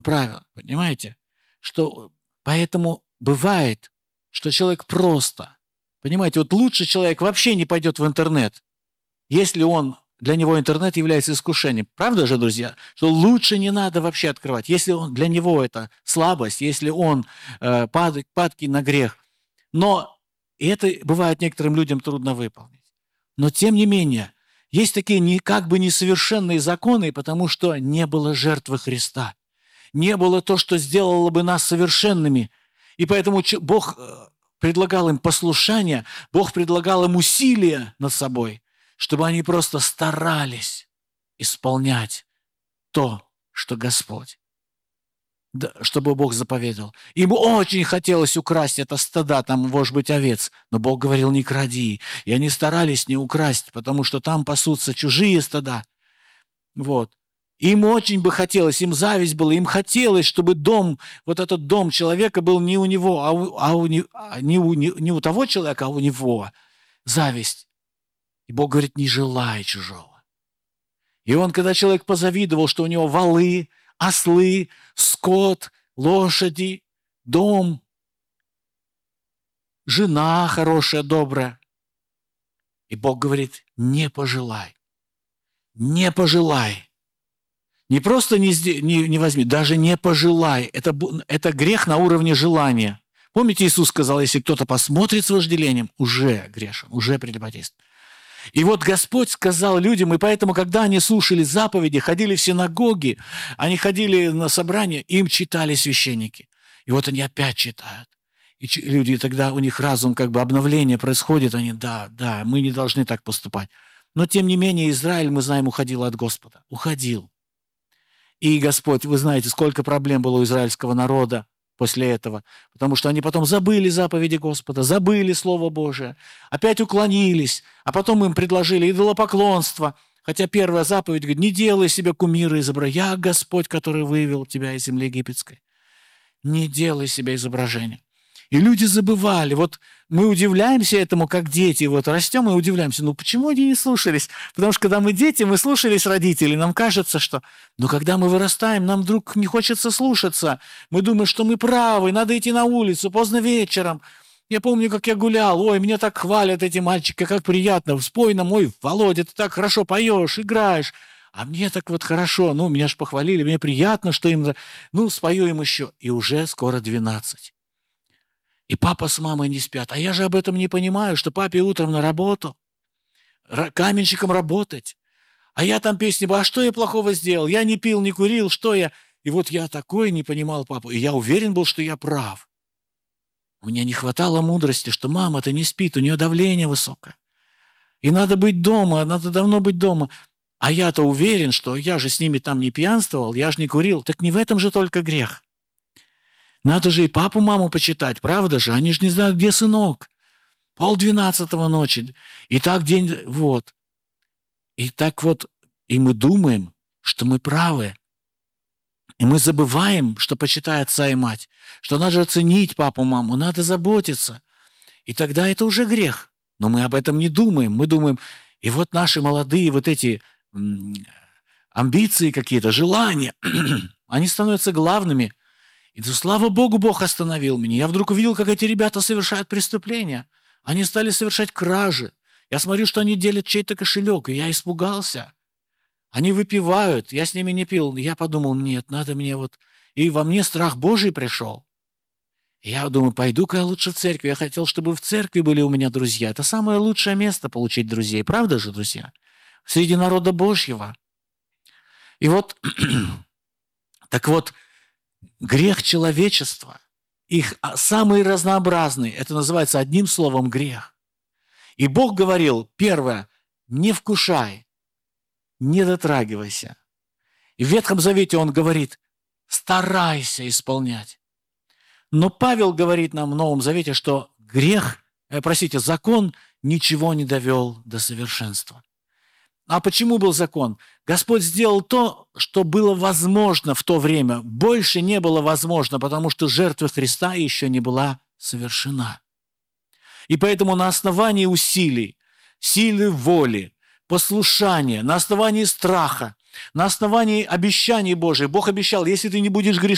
правило, понимаете? Что поэтому бывает, что человек просто, понимаете, вот лучше человек вообще не пойдет в интернет, если для него интернет является искушением. Правда же, друзья? Что лучше не надо вообще открывать. Если для него это слабость, если он падкий на грех. Но это бывает некоторым людям трудно выполнить. Но тем не менее, есть такие как бы несовершенные законы, потому что не было жертвы Христа. Не было то, что сделало бы нас совершенными. И поэтому Бог предлагал им послушание, Бог предлагал им усилия над собой, чтобы они просто старались исполнять то, что Господь, чтобы Бог заповедал. Им очень хотелось украсть это стада, там, может быть, овец, но Бог говорил, не кради. И они старались не украсть, потому что там пасутся чужие стада. Вот. Им очень бы хотелось, им зависть была, им хотелось, чтобы вот этот дом человека был не у него, не у того человека, а у него. Зависть. И Бог говорит, не желай чужого. И когда человек позавидовал, что у него валы, ослы, скот, лошади, дом, жена хорошая, добрая. И Бог говорит, не пожелай. Не пожелай. Не просто не возьми, даже не пожелай. Это грех на уровне желания. Помните, Иисус сказал, если кто-то посмотрит с вожделением, уже грешен, уже прелюбодействует. И вот Господь сказал людям, и поэтому, когда они слушали заповеди, ходили в синагоги, они ходили на собрания, им читали священники. И вот они опять читают. И люди тогда, у них разум, как бы обновление происходит, они, да, мы не должны так поступать. Но, тем не менее, Израиль, мы знаем, уходил от Господа. Уходил. И Господь, вы знаете, сколько проблем было у израильского народа после этого, потому что они потом забыли заповеди Господа, забыли Слово Божие, опять уклонились, а потом им предложили идолопоклонство, хотя первая заповедь говорит, не делай себе кумира изображения. Я Господь, который вывел тебя из земли египетской. Не делай себе изображения. И люди забывали. Вот мы удивляемся этому, как дети. Вот растем и удивляемся. Ну, почему они не слушались? Потому что, когда мы дети, мы слушались родителей. Нам кажется, что... Но когда мы вырастаем, нам вдруг не хочется слушаться. Мы думаем, что мы правы, надо идти на улицу поздно вечером. Я помню, как я гулял. Ой, меня так хвалят эти мальчики, как приятно. Спой нам, ой, Володя, ты так хорошо поешь, играешь. А мне так вот хорошо. Ну, меня ж похвалили, мне приятно, что им... Ну, спою им еще. И уже скоро 12. И папа с мамой не спят. А я же об этом не понимаю, что папе утром на работу, каменщиком работать. А я там песни, а что я плохого сделал? Я не пил, не курил, что я? И вот я такой не понимал папу. И я уверен был, что я прав. У меня не хватало мудрости, что мама-то не спит, у нее давление высокое. И надо быть дома, надо давно быть дома. А я-то уверен, что я же с ними там не пьянствовал, я же не курил. Так не в этом же только грех. Надо же и папу, маму почитать, правда же? Они же не знают, где сынок. 11:30 ночи. И так день... Вот. И так вот... И мы думаем, что мы правы. И мы забываем, что почитай отца и мать. Что надо ценить папу, маму, надо заботиться. И тогда это уже грех. Но мы об этом не думаем. Мы думаем... И вот наши молодые вот эти амбиции какие-то, желания, они становятся главными. И да, слава Богу, Бог остановил меня. Я вдруг увидел, как эти ребята совершают преступления. Они стали совершать кражи. Я смотрю, что они делят чей-то кошелек, и я испугался. Они выпивают, я с ними не пил. Я подумал, нет, надо мне вот... И во мне страх Божий пришел. И я думаю, пойду-ка я лучше в церковь. Я хотел, чтобы в церкви были у меня друзья. Это самое лучшее место получить друзей. Правда же, друзья? Среди народа Божьего. И вот, так вот, грех человечества, их самые разнообразные, это называется одним словом грех. И Бог говорил, первое, не вкушай, не дотрагивайся. И в Ветхом Завете Он говорит, старайся исполнять. Но Павел говорит нам в Новом Завете, что закон ничего не довел до совершенства. А почему был закон? Господь сделал то, что было возможно в то время. Больше не было возможно, потому что жертва Христа еще не была совершена. И поэтому на основании усилий, силы воли, послушания, на основании страха, на основании обещаний Божьих, Бог обещал, если ты не будешь грешить,